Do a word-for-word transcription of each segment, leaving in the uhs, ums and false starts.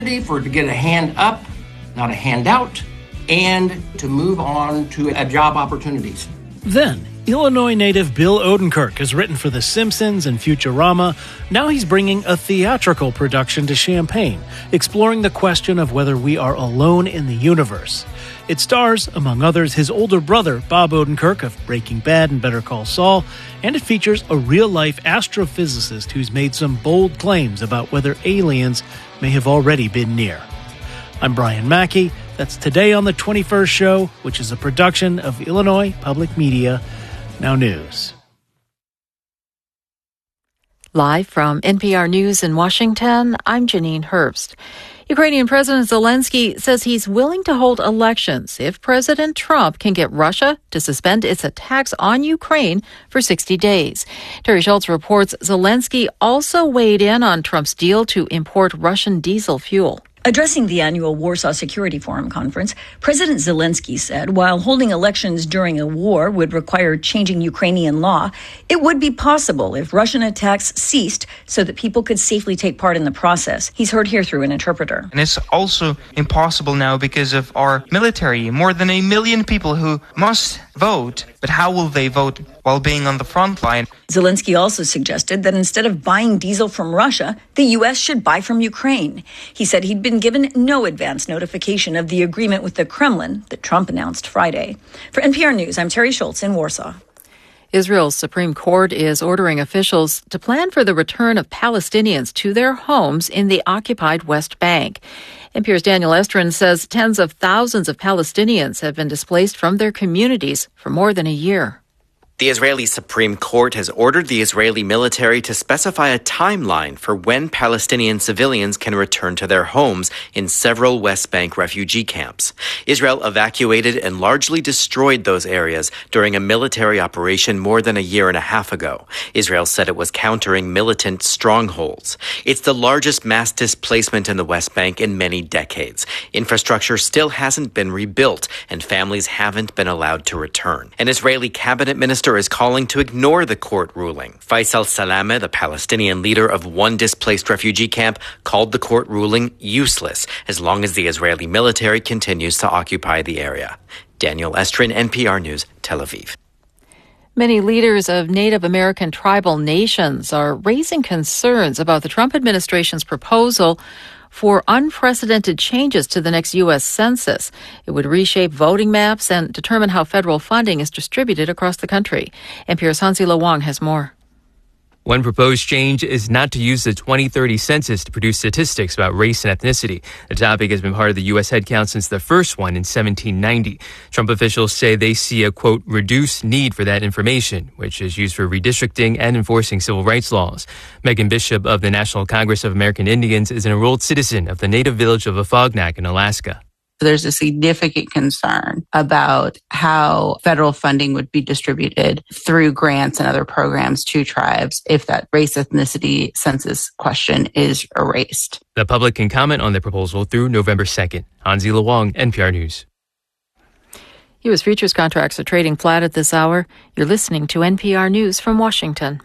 for it to get a hand up, not a handout, and to move on to a job opportunities. Then, Illinois native Bill Odenkirk has written for The Simpsons and Futurama. Now he's bringing a theatrical production to Champaign, exploring the question of whether we are alone in the universe. It stars, among others, his older brother, Bob Odenkirk of Breaking Bad and Better Call Saul, and it features a real-life astrophysicist who's made some bold claims about whether aliens may have already been near. I'm Brian Mackey. That's Today on the twenty-first Show, which is a production of Illinois Public Media. Now News. Live from N P R News in Washington, I'm Janine Herbst. Ukrainian President Zelensky says he's willing to hold elections if President Trump can get Russia to suspend its attacks on Ukraine for sixty days. Terry Schultz reports Zelensky also weighed in on Trump's deal to import Russian diesel fuel. Addressing the annual Warsaw Security Forum conference, President Zelensky said while holding elections during a war would require changing Ukrainian law, it would be possible if Russian attacks ceased so that people could safely take part in the process. He's heard here through an interpreter. And it's also impossible now because of our military, more than a million people who must vote. But how will they vote while being on the front line? Zelensky also suggested that instead of buying diesel from Russia, the U S should buy from Ukraine. He said he'd been given no advance notification of the agreement with the Kremlin that Trump announced Friday. For N P R News, I'm Terry Schultz in Warsaw. Israel's Supreme Court is ordering officials to plan for the return of Palestinians to their homes in the occupied West Bank. N P R's Daniel Estrin says tens of thousands of Palestinians have been displaced from their communities for more than a year. The Israeli Supreme Court has ordered the Israeli military to specify a timeline for when Palestinian civilians can return to their homes in several West Bank refugee camps. Israel evacuated and largely destroyed those areas during a military operation more than a year and a half ago. Israel said it was countering militant strongholds. It's the largest mass displacement in the West Bank in many decades. Infrastructure still hasn't been rebuilt, and families haven't been allowed to return. An Israeli cabinet minister is calling to ignore the court ruling. Faisal Salameh, the Palestinian leader of one displaced refugee camp, called the court ruling useless as long as the Israeli military continues to occupy the area. Daniel Estrin, N P R News, Tel Aviv. Many leaders of Native American tribal nations are raising concerns about the Trump administration's proposal for unprecedented changes to the next U S Census. It would reshape voting maps and determine how federal funding is distributed across the country. N P R's Hansi Lawang has more. One proposed change is not to use the twenty thirty census to produce statistics about race and ethnicity. The topic has been part of the U S headcount since the first one in seventeen ninety. Trump officials say they see a, quote, reduced need for that information, which is used for redistricting and enforcing civil rights laws. Megan Bishop of the National Congress of American Indians is an enrolled citizen of the native village of Afognak in Alaska. There's a significant concern about how federal funding would be distributed through grants and other programs to tribes if that race ethnicity census question is erased. The public can comment on the proposal through November second. Hansi Lawang, N P R News. U S futures contracts are trading flat at this hour. You're listening to N P R News from Washington.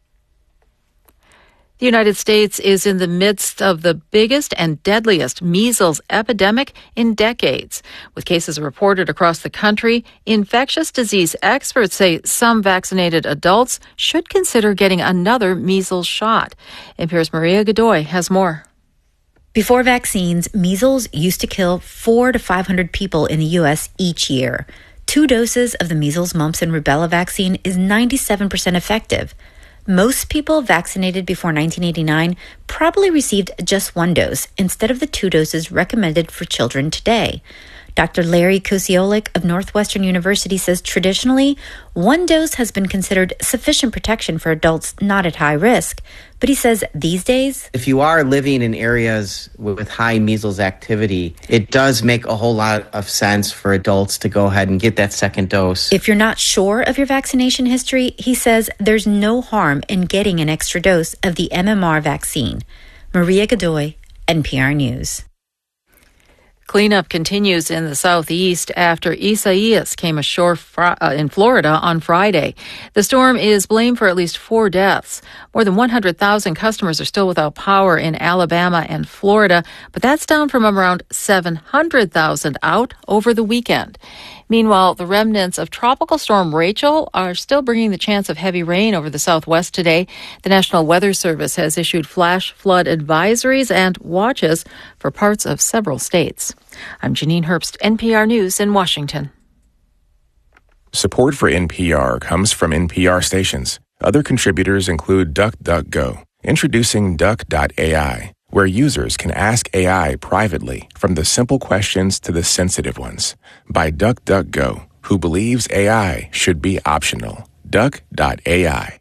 The United States is in the midst of the biggest and deadliest measles epidemic in decades. With cases reported across the country, infectious disease experts say some vaccinated adults should consider getting another measles shot. N P R's Maria Godoy has more. Before vaccines, measles used to kill four to five hundred people in the U S each year. Two doses of the measles, mumps, and rubella vaccine is ninety-seven percent effective. Most people vaccinated before nineteen eighty-nine probably received just one dose instead of the two doses recommended for children today. Doctor Larry Kosiolek of Northwestern University says traditionally, one dose has been considered sufficient protection for adults not at high risk. But he says these days, if you are living in areas with high measles activity, it does make a whole lot of sense for adults to go ahead and get that second dose. If you're not sure of your vaccination history, he says there's no harm in getting an extra dose of the M M R vaccine. Maria Godoy, N P R News. Cleanup continues in the southeast after Isaias came ashore fr- uh, in Florida on Friday. The storm is blamed for at least four deaths. More than one hundred thousand customers are still without power in Alabama and Florida, but that's down from around seven hundred thousand out over the weekend. Meanwhile, the remnants of Tropical Storm Rachel are still bringing the chance of heavy rain over the southwest today. The National Weather Service has issued flash flood advisories and watches for parts of several states. I'm Janine Herbst, N P R News in Washington. Support for N P R comes from N P R stations. Other contributors include DuckDuckGo, introducing Duck dot A I, where users can ask A I privately, from the simple questions to the sensitive ones, by DuckDuckGo, who believes A I should be optional. Duck dot A I.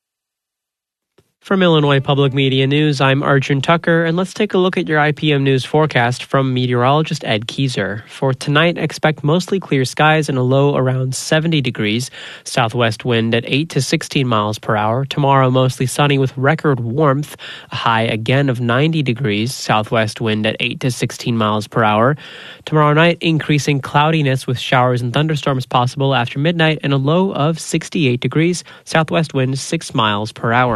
From Illinois Public Media News, I'm Arjun Tucker, and let's take a look at your I P M News forecast from meteorologist Ed Keyser. For tonight, expect mostly clear skies and a low around seventy degrees, southwest wind at eight to sixteen miles per hour. Tomorrow, mostly sunny with record warmth, a high again of ninety degrees, southwest wind at eight to sixteen miles per hour. Tomorrow night, increasing cloudiness with showers and thunderstorms possible after midnight, and a low of sixty-eight degrees, southwest wind six miles per hour.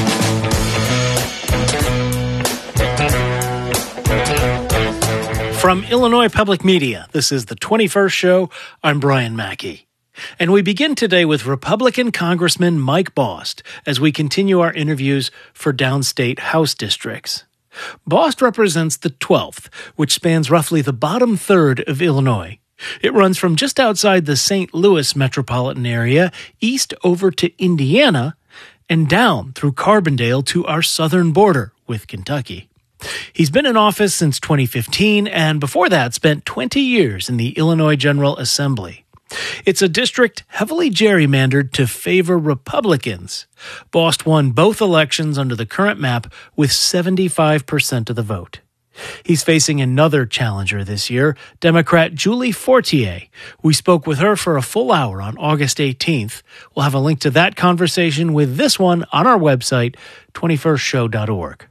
From Illinois Public Media, this is the twenty-first Show. I'm Brian Mackey. And we begin today with Republican Congressman Mike Bost as we continue our interviews for downstate House districts. Bost represents the twelfth, which spans roughly the bottom third of Illinois. It runs from just outside the Saint Louis metropolitan area east over to Indiana and down through Carbondale to our southern border with Kentucky. He's been in office since twenty fifteen and before that spent twenty years in the Illinois General Assembly. It's a district heavily gerrymandered to favor Republicans. Bost won both elections under the current map with seventy-five percent of the vote. He's facing another challenger this year, Democrat Julie Fortier. We spoke with her for a full hour on August eighteenth. We'll have a link to that conversation with this one on our website, twenty-first show dot org.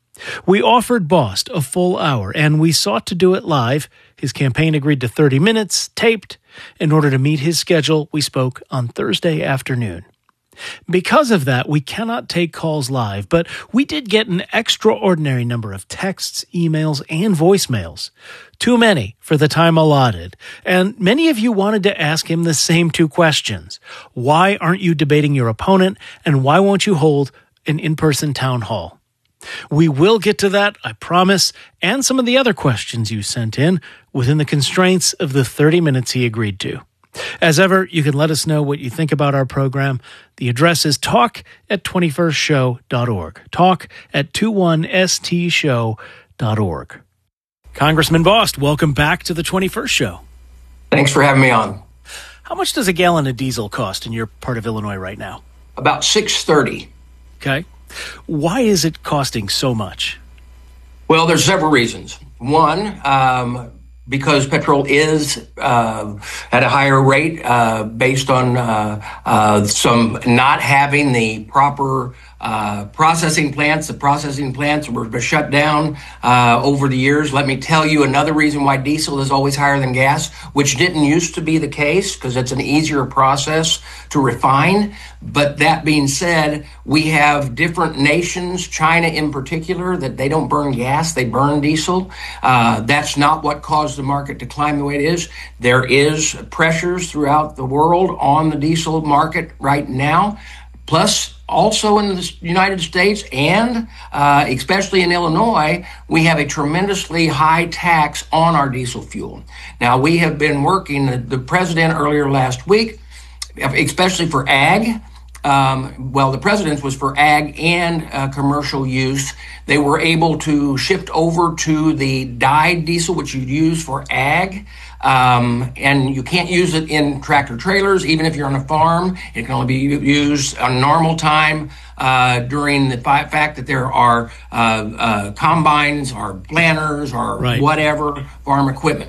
We offered Bost a full hour, and we sought to do it live. His campaign agreed to thirty minutes, taped. In order to meet his schedule, we spoke on Thursday afternoon. Because of that, we cannot take calls live, but we did get an extraordinary number of texts, emails, and voicemails. Too many for the time allotted. And many of you wanted to ask him the same two questions. Why aren't you debating your opponent, and why won't you hold an in-person town hall? We will get to that, I promise, and some of the other questions you sent in within the constraints of the thirty minutes he agreed to. As ever, you can let us know what you think about our program. The address is talk at twenty-first show dot org. Talk at twenty-one S T show dot org. Congressman Bost, welcome back to the twenty-first Show. Thanks for having me on. How much does a gallon of diesel cost in your part of Illinois right now? About six thirty. Okay. Why is it costing so much? Well, there's several reasons. One, um, because petrol is uh, at a higher rate uh, based on uh, uh, some not having the proper uh, processing plants. The processing plants were shut down uh, over the years. Let me tell you another reason why diesel is always higher than gas, which didn't used to be the case because it's an easier process to refine. But that being said, we have different nations, China in particular, that they don't burn gas, they burn diesel. Uh, that's not what caused the market to climb the way it is. There is pressures throughout the world on the diesel market right now. Plus, also in the United States and uh, especially in Illinois, we have a tremendously high tax on our diesel fuel. Now, we have been working, the, the president earlier last week, especially for ag, Um, well, the president's was for ag and uh, commercial use. They were able to shift over to the dyed diesel, which you use for ag. Um, and you can't use it in tractor trailers, even if you're on a farm. It can only be used on normal time uh, during the fi- fact that there are uh, uh, combines or planters or right. whatever farm equipment.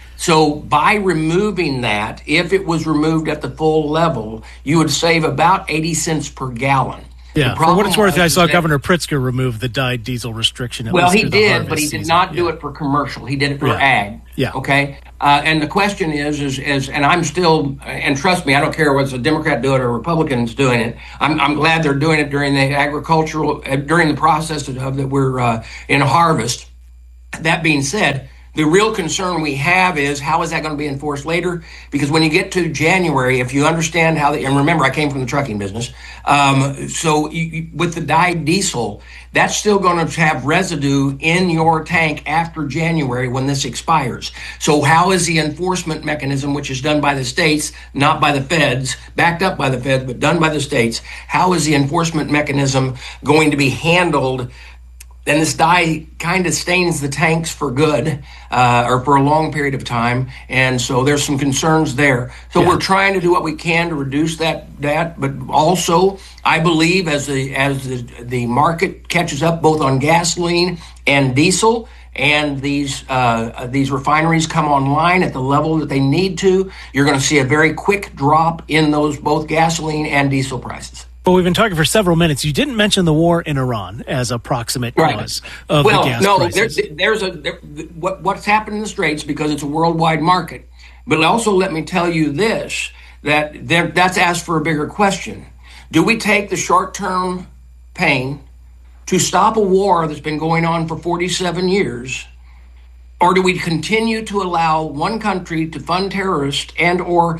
So by removing that, if it was removed at the full level, you would save about eighty cents per gallon. Yeah, for what it's worth, I saw Governor Pritzker remove the dyed diesel restriction. Well, he did, but he did not do it for commercial. He did it for Yeah. ag. Yeah. Okay. Uh, and the question is, is, is, and I'm still, and trust me, I don't care whether it's a Democrat doing it or Republicans doing it. I'm, I'm glad they're doing it during the agricultural, uh, during the process of, of that we're uh, in harvest. That being said, the real concern we have is how is that going to be enforced later? Because when you get to January, if you understand how, the, and remember, I came from the trucking business, um, so you, you, with the dyed diesel, that's still going to have residue in your tank after January when this expires. So how is the enforcement mechanism, which is done by the states, not by the feds, backed up by the feds, but done by the states, how is the enforcement mechanism going to be handled? Then this dye kind of stains the tanks for good, uh, or for a long period of time. And so there's some concerns there. So yeah. we're trying to do what we can to reduce that, that, but also I believe as the, as the, the market catches up both on gasoline and diesel, and these, uh, these refineries come online at the level that they need to, you're going to see a very quick drop in those, both gasoline and diesel prices. Well, we've been talking for several minutes. You didn't mention the war in Iran as a proximate cause right. of well, the gas no, prices. There, there's a there, what, what's happened in the Straits because it's a worldwide market. But also, let me tell you this: that there, that's asked for a bigger question. Do we take the short-term pain to stop a war that's been going on for forty-seven years, or do we continue to allow one country to fund terrorists and or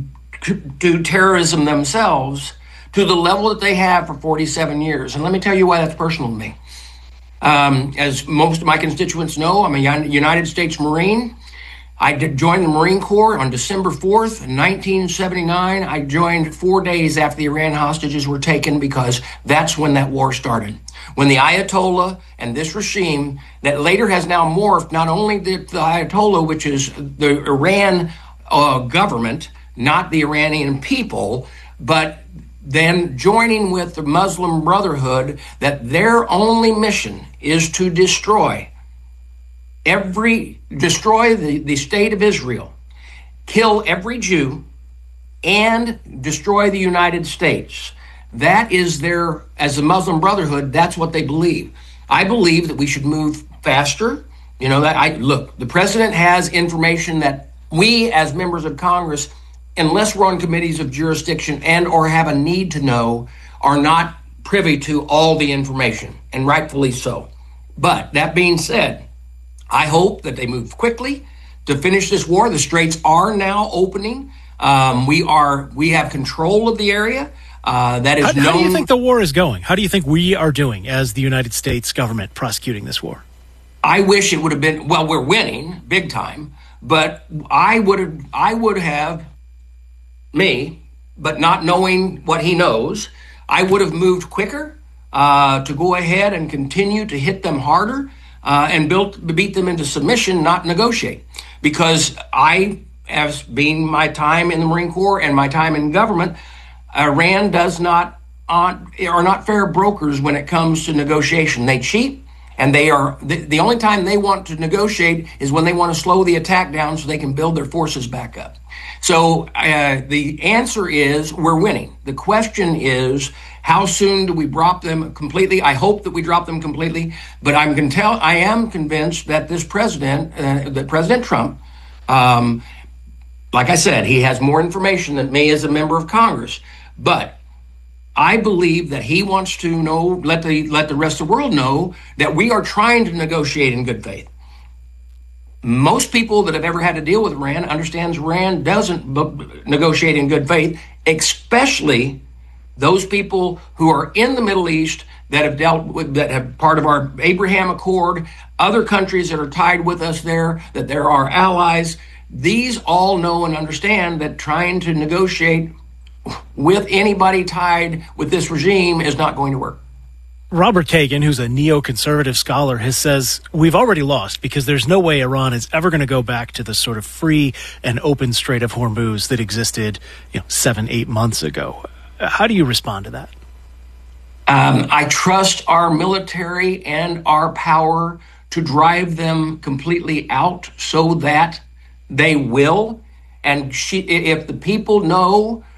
do terrorism themselves to the level that they have for forty-seven years? And let me tell you why that's personal to me. Um, as most of my constituents know, I'm a United States Marine. I did join the Marine Corps on December fourth, nineteen seventy-nine. I joined four days after the Iran hostages were taken because that's when that war started. When the Ayatollah and this regime that later has now morphed, not only the, the Ayatollah, which is the Iran uh, government, not the Iranian people, but then joining with the Muslim Brotherhood, that their only mission is to destroy every, destroy the, the state of Israel, kill every Jew, and destroy the United States. That is their, as a Muslim Brotherhood, that's what they believe. I believe that we should move faster. You know, that I look, the president has information that we as members of Congress, unless we're on committees of jurisdiction and or have a need to know, are not privy to all the information, and rightfully so. But that being said, I hope that they move quickly to finish this war. The Straits are now opening. Um, we are we have control of the area. Uh, that is how, known. How do you think the war is going? How do you think we are doing as the United States government prosecuting this war? I wish it would have been, well, we're winning big time, but I would have, I would have, me, but not knowing what he knows, I would have moved quicker uh, to go ahead and continue to hit them harder uh, and built, beat them into submission, not negotiate. Because I, as being my time in the Marine Corps and my time in government, Iran does not, uh, are not fair brokers when it comes to negotiation. They cheat. And they are, the, the only time they want to negotiate is when they want to slow the attack down so they can build their forces back up. So uh, the answer is we're winning. The question is, how soon do we drop them completely? I hope that we drop them completely, but I'm can tell, I am convinced that this president, uh, that President Trump, um, like I said, he has more information than me as a member of Congress, but I believe that he wants to know, let the let the rest of the world know that we are trying to negotiate in good faith. Most people that have ever had to deal with Iran understands Iran doesn't b- negotiate in good faith, especially those people who are in the Middle East that have dealt with, that have part of our Abraham Accord, other countries that are tied with us there, that they're our allies. These all know and understand that trying to negotiate with anybody tied with this regime is not going to work. Robert Kagan, who's a neoconservative scholar, has says we've already lost because there's no way Iran is ever going to go back to the sort of free and open Strait of Hormuz that existed, you know, seven, eight months ago. How do you respond to that? Um, I trust our military and our power to drive them completely out so that they will. And she, if the people know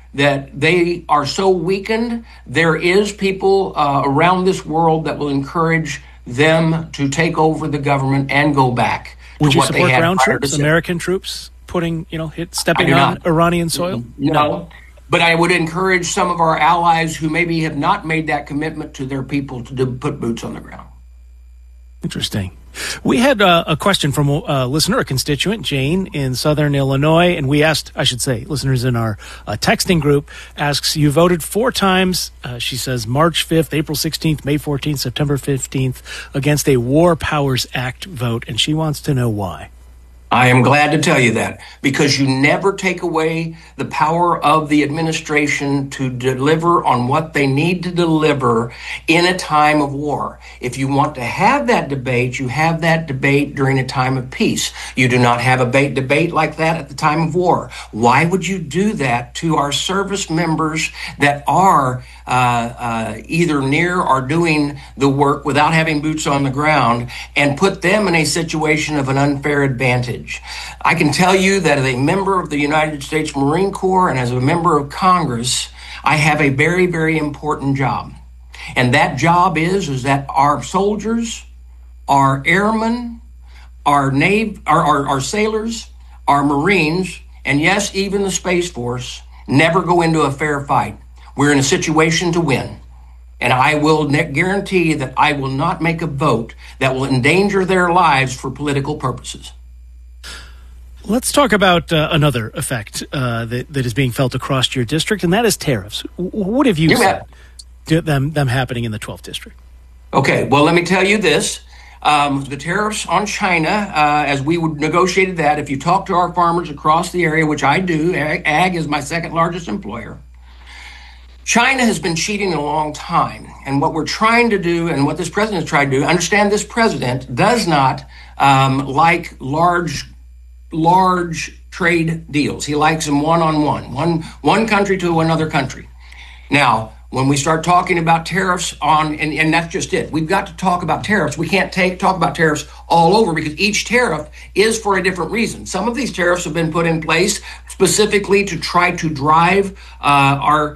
that they are so weakened, there is people uh, around this world that will encourage them to take over the government and go back. Would to you what support they had ground prior troops, to American troops, putting, you know, hit, stepping do on not. Iranian soil? No. no. But I would encourage some of our allies who maybe have not made that commitment to their people to do, put boots on the ground. Interesting. We had uh, a question from a listener, a constituent, Jane, in Southern Illinois, and we asked, I should say, listeners in our uh, texting group, asks, you voted four times, uh, she says, March fifth, April sixteenth, May fourteenth, September fifteenth, against a War Powers Act vote, and she wants to know why. I am glad to tell you that, because you never take away the power of the administration to deliver on what they need to deliver in a time of war. If you want to have that debate, you have that debate during a time of peace. You do not have a ba- debate like that at the time of war. Why would you do that to our service members that are uh, uh, either near or doing the work without having boots on the ground, and put them in a situation of an unfair advantage? I can tell you that as a member of the United States Marine Corps and as a member of Congress, I have a very, very important job. And that job is, is that our soldiers, our airmen, our Navy, our, our, our sailors, our Marines, and yes, even the Space Force, never go into a fair fight. We're in a situation to win. And I will ne- guarantee that I will not make a vote that will endanger their lives for political purposes. Let's talk about uh, another effect uh, that, that is being felt across your district, and that is tariffs. W- what have you, you seen to them, them happening in the twelfth District? Okay, well, let me tell you this. Um, the tariffs on China, uh, as we would negotiated that, if you talk to our farmers across the area, which I do, Ag, Ag is my second largest employer, China has been cheating a long time. And what we're trying to do, and what this president has tried to do, understand this president does not um, like large large trade deals. He likes them one-on-one, one one country to another country. Now, when we start talking about tariffs on, and, and that's just it, we've got to talk about tariffs. We can't take talk about tariffs all over, because each tariff is for a different reason. Some of these tariffs have been put in place specifically to try to drive uh, our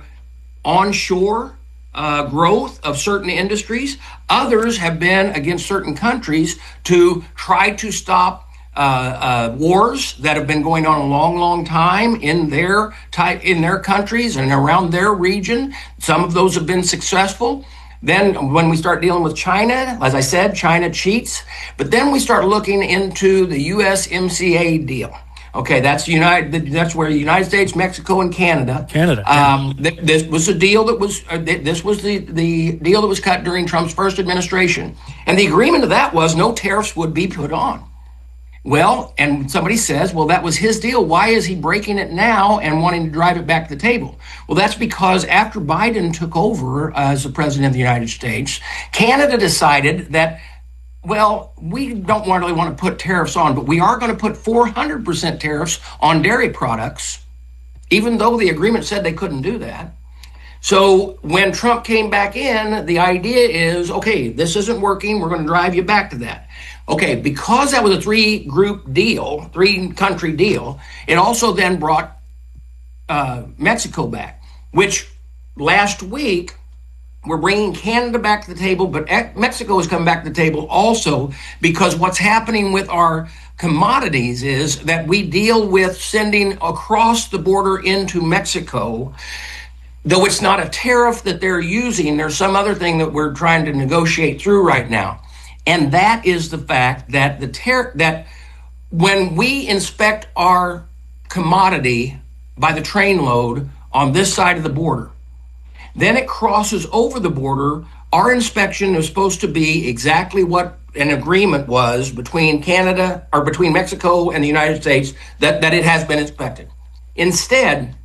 onshore uh, growth of certain industries. Others have been against certain countries to try to stop Uh, uh, wars that have been going on a long, long time in their type, in their countries and around their region. Some of those have been successful. Then when we start dealing with China, as I said, China cheats. But then we start looking into the U S M C A deal. Okay, that's United. That's where the United States, Mexico, and Canada. Canada. Um, th- this was a deal that was. Uh, th- this was the the deal that was cut during Trump's first administration, and the agreement of that was no tariffs would be put on. Well, and somebody says, well, that was his deal. Why is he breaking it now and wanting to drive it back to the table? Well, that's because after Biden took over as the president of the United States, Canada decided that, well, we don't really want to put tariffs on, but we are going to put four hundred percent tariffs on dairy products, even though the agreement said they couldn't do that. So when Trump came back in, the idea is, okay, this isn't working. We're going to drive you back to that. Okay, because that was a three-group deal, three-country deal, it also then brought uh, Mexico back, which last week we're bringing Canada back to the table, but Mexico has come back to the table also, because what's happening with our commodities is that we deal with sending across the border into Mexico. Though it's not a tariff that they're using, there's some other thing that we're trying to negotiate through right now. And that is the fact that the tar- that when we inspect our commodity by the train load on this side of the border, then it crosses over the border. Our inspection is supposed to be exactly what an agreement was between Canada or between Mexico and the United States, that, that it has been inspected. Instead,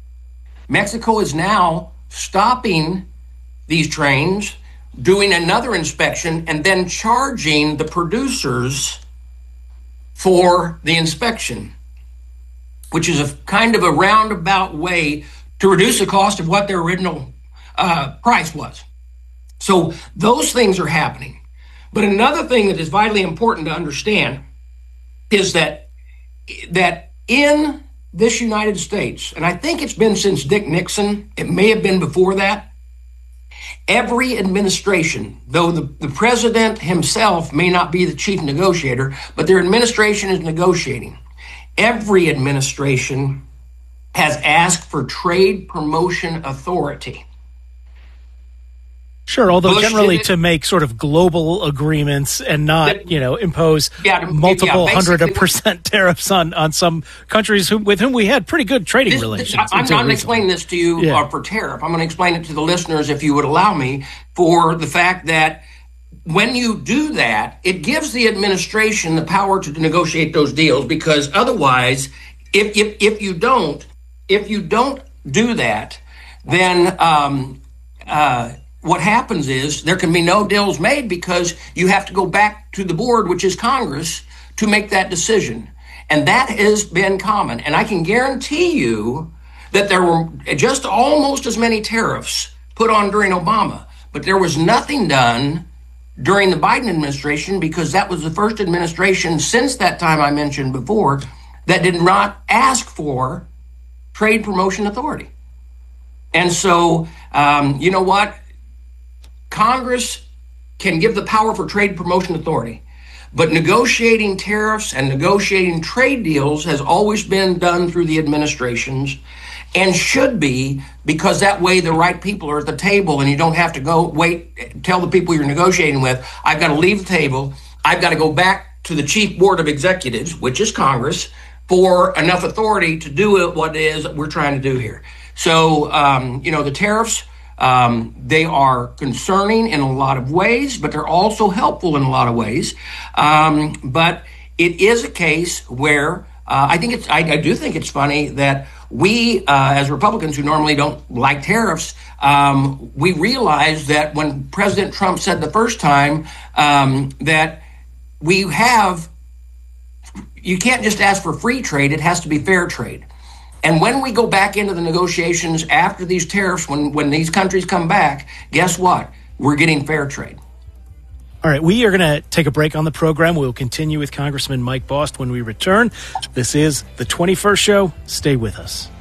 Mexico is now stopping these trains, doing another inspection, and then charging the producers for the inspection, which is a kind of a roundabout way to reduce the cost of what their original uh, price was. So those things are happening. But another thing that is vitally important to understand is that that in this United States, and I think it's been since Dick Nixon, it may have been before that, every administration, though the, the president himself may not be the chief negotiator, but their administration is negotiating. Every administration has asked for trade promotion authority. Sure, although Bush generally did it. to make sort of global agreements and not, you know, impose Yeah, to- multiple yeah, hundred of basically- percent tariffs on, on some countries who, with whom we had pretty good trading This- relations. I'm until not going to recently. explain this to you Yeah. uh, for tariff. I'm going to explain it to the listeners, if you would allow me, for the fact that when you do that, it gives the administration the power to negotiate those deals, because otherwise, if if, if you don't, if you don't do that, then um, uh, what happens is there can be no deals made, because you have to go back to the board, which is Congress, to make that decision. And that has been common. And I can guarantee you that there were just almost as many tariffs put on during Obama, but there was nothing done during the Biden administration, because that was the first administration since that time I mentioned before that did not ask for trade promotion authority. And so, um, you know what? Congress can give the power for trade promotion authority, but negotiating tariffs and negotiating trade deals has always been done through the administrations, and should be, because that way the right people are at the table and you don't have to go wait, tell the people you're negotiating with, I've got to leave the table, I've got to go back to the chief board of executives, which is Congress, for enough authority to do what it is we're trying to do here. So, um, you know, the tariffs, Um, they are concerning in a lot of ways, but they're also helpful in a lot of ways. Um, but it is a case where uh, I think it's, I, I do think it's funny that we, uh, as Republicans who normally don't like tariffs, um, we realize that when President Trump said the first time um, that we have, you can't just ask for free trade, it has to be fair trade. And when we go back into the negotiations after these tariffs, when, when these countries come back, guess what? We're getting fair trade. All right, we are going to take a break on the program. We'll continue with Congressman Mike Bost when we return. This is the twenty-first Show. Stay with us.